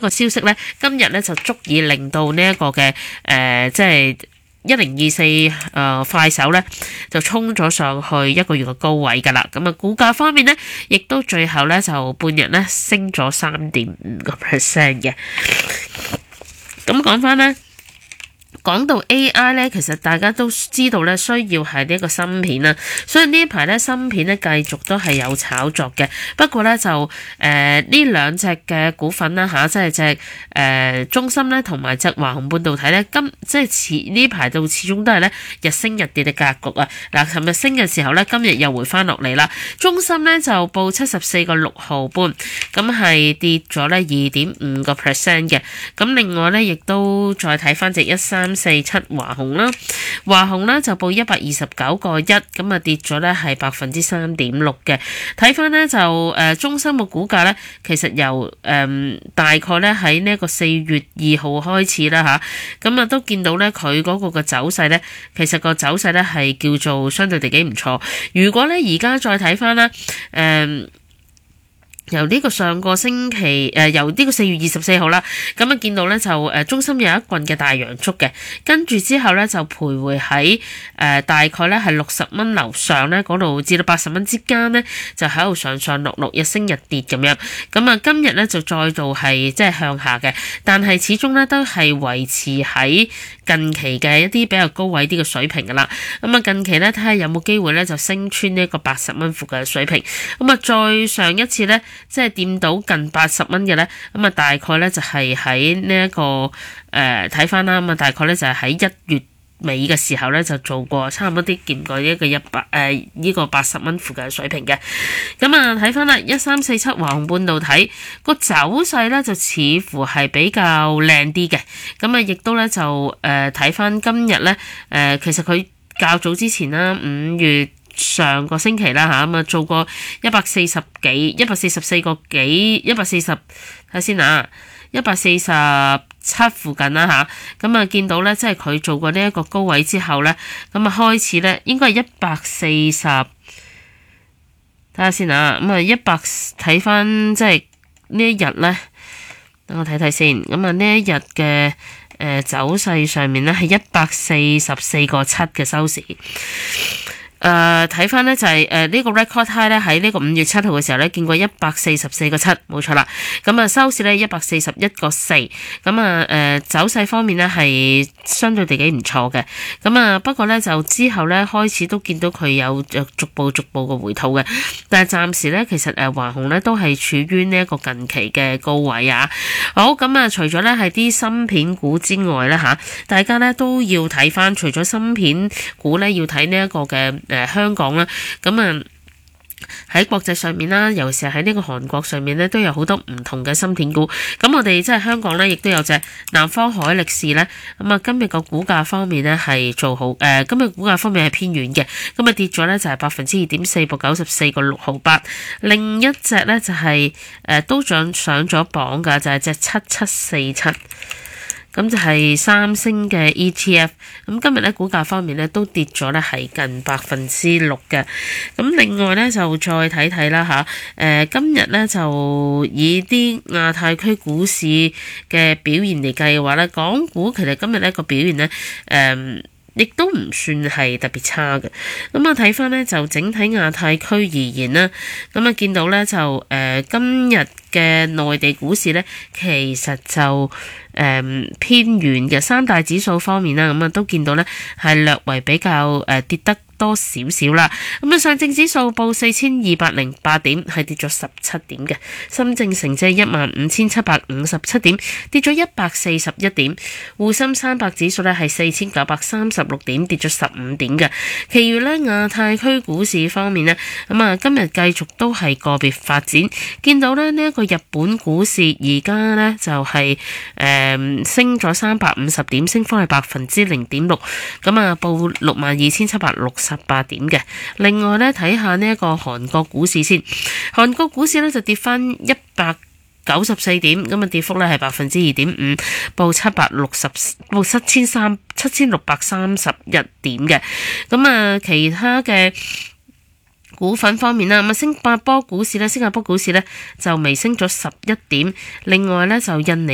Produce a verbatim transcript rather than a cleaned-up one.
個消息咧，今日咧就足以令到呢一個嘅誒，即係一零二四誒快手咧就衝咗上去一個月嘅高位㗎啦。咁啊，股價方面咧，亦都最後咧就半日咧升咗三點五個 percent 嘅。咁講翻咧。講到 A I 咧，其實大家都知道咧，需要係呢一個芯片啦，所以呢一排咧芯片咧繼續都係有炒作嘅。不過咧就誒呢兩隻嘅股份啦嚇，即係隻誒中芯咧同埋隻華虹半導體咧，今即係似呢排到始終都係咧日升日跌嘅格局啊！嗱，尋日升嘅時候咧，今日又回翻落嚟啦。中芯咧就報七十四個六毫半，咁係跌咗咧二點五個 percent 嘅。咁另外咧，亦都再睇翻隻一三四七華虹啦，華虹咧就報一百二十九個一，咁啊跌咗咧係百分之三點六嘅。睇翻咧就誒、呃、中芯嘅股價咧，其實由誒、呃、大概咧喺呢一個四月二號開始啦吓，咁啊都見到咧佢嗰個嘅走勢咧，其實個走勢咧係叫做相對地幾唔錯。如果咧而家再睇翻啦，誒、呃。由呢個上個星期，誒、呃、由呢個四月二十四號啦，咁啊見到咧就誒、呃、中芯有一棍嘅大陽燭嘅，跟住之後咧就徘徊喺誒、呃、大概咧係六十蚊樓上咧嗰度至到八十蚊之間咧，就喺度上上落落日升日跌咁樣。咁啊今日咧就再度係即係向下嘅，但係始終咧都係維持喺近期嘅一啲比較高位啲嘅水平噶啦。咁啊近期咧睇下有冇機會咧就升穿呢一個八十蚊附近嘅水平。咁啊再上一次咧。即係掂到近八十蚊嘅咧，咁啊大概咧就係喺呢一個誒睇翻啦，咁啊大概咧就係喺一月尾嘅時候咧就做過差唔多啲見過一個一百誒呢個八十蚊附近嘅水平嘅。咁啊睇翻啦，一三四七華虹半導體個走勢咧就似乎係比較靚啲嘅。咁啊亦都咧就誒睇翻今日咧誒其實佢較早之前啦五月。上個星期啦嚇，咁啊做過一百四十幾、一百四十四個幾、一百四十睇先啊，一百四十七附近啦嚇，咁啊見到咧，即係佢做過呢一個高位之後咧，咁啊開始咧應該係一百四十，睇下先啊，咁啊一百睇翻即係呢一日咧，等我睇睇先，咁啊呢一日嘅誒走勢上面咧係一百四十四個七嘅收市。誒睇翻咧就係誒呢個 record high 咧喺呢個五月七號嘅時候咧見過一百四十四個七，冇錯啦。咁啊收市咧一百四十一個四，咁啊誒走勢方面咧係相對地幾唔錯嘅。咁啊不過咧就之後咧開始都見到佢有逐步逐步嘅回吐嘅，但係暫時咧其實誒華虹咧都係處於呢一個近期嘅高位啊。好，咁啊除咗咧係啲芯片股之外咧嚇，大家咧都要睇翻，除咗芯片股咧要睇呢一個嘅。誒、呃、香港啦，咁啊喺國際上面啦，尤其是喺呢個韓國上面咧，都有好多唔同嘅芯片股。咁我哋即係香港咧，亦都有隻南方海力士咧。咁啊，今日個股價方面咧係做好，誒、呃、今日股價方面係偏軟嘅。咁啊跌咗咧就係百分之二點四，報九十四個六毫八。另一隻咧就係、是、誒、呃、都漲上咗榜㗎，就係、是、隻七七四七。咁就係三星嘅 E T F， 咁今日咧股價方面咧都跌咗咧係近百分之六嘅。咁另外咧就再睇睇啦吓，誒、呃、今日咧就以啲亞太區股市嘅表現嚟計嘅話咧，港股其實今日咧個表現咧誒。呃亦都唔算係特別差嘅，咁啊睇翻咧就整體亞太區而言啦，咁啊見到咧就誒、呃、今日嘅內地股市咧其實就誒、呃、偏軟嘅，三大指數方面啦，咁啊都見到咧係略為比較誒、呃、跌得多少少啦，咁啊上證指數報四千二百零八點，係跌咗十七點嘅；深證成指一萬五千七百五十七點，跌咗一百四十一點；滬深三百指數咧係四千九百三十六點，跌咗十五點嘅。其餘咧亞太區股市方面咧，咁啊今日繼續都係個別發展，見到咧呢一個日本股市而家咧就係、是、誒、呃、升咗三百五十點，升幅係百分之零點六，咁啊報六萬二千七百六十八點嘅。另外咧睇下呢一個韓國股市先，韓國股市咧就跌翻一百九十四點，咁啊跌幅咧係百分之二點五，報七百六十報七千三七千六百三十一點嘅。咁啊其他嘅股份方面啦，咁啊新加坡股市咧，新加坡股市咧就微升咗十一點，另外咧就印尼